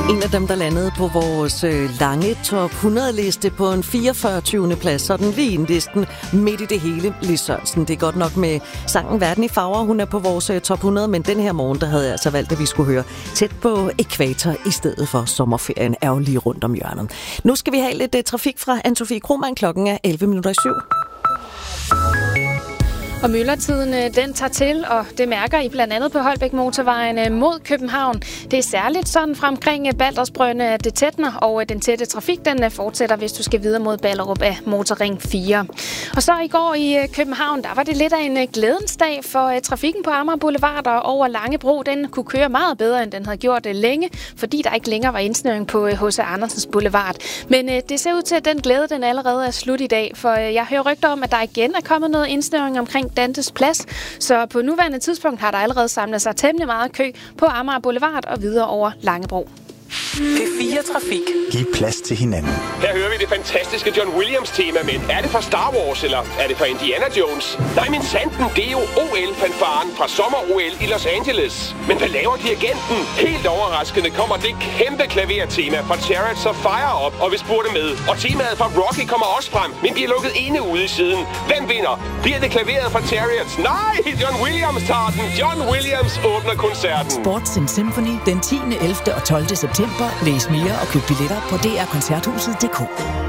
En af dem, der landede på vores lange top 100-liste på en 44. plads, så den lige listen midt i det hele, Lis Sørensen. Det er godt nok med sangen Verden i farver. Hun er på vores top 100, men den her morgen, der havde jeg altså valgt, at vi skulle høre Tæt på ækvator i stedet for Sommerferien er jo lige rundt om hjørnet. Nu skal vi have lidt trafik fra Anne-Sophie Krohmann. Klokken er 11:07. Og myldretiden, den tager til, og det mærker I blandt andet på Holbæk Motorvejen mod København. Det er særligt sådan fra omkring Baldersbrønde, at det tætner, og den tætte trafik, den fortsætter, hvis du skal videre mod Ballerup af Motorring 4. Og så i går i København, der var det lidt af en glædens dag, for trafikken på Amager Boulevard og over Langebro, den kunne køre meget bedre, end den havde gjort længe, fordi der ikke længere var indsnævring på H.C. Andersens Boulevard. Men det ser ud til, at den glæde, den allerede er slut i dag, for jeg hører rygter om, at der igen er kommet noget indsnævring omkring Dantes Plads, så på nuværende tidspunkt har der allerede samlet sig temmelig meget kø på Amager Boulevard og videre over Langebro. P4 Trafik. Giv plads til hinanden. Her hører vi det fantastiske John Williams-tema, men er det fra Star Wars, eller er det fra Indiana Jones? Nej, men sanden, det er jo OL-fanfaren fra sommer-OL i Los Angeles. Men hvad laver dirigenten? Helt overraskende kommer det kæmpe klavertema fra Chariots of Fire op, og vi spurgte med. Og temaet fra Rocky kommer også frem, men vi er lukket inde ude i siden. Hvem vinder? Bliver det klaveret fra Chariots? Nej, John Williams tager den. John Williams åbner koncerten. Sports in Symphony den 10., 11. og 12. september. Læs mere og køb billetter på drkoncerthuset.dk.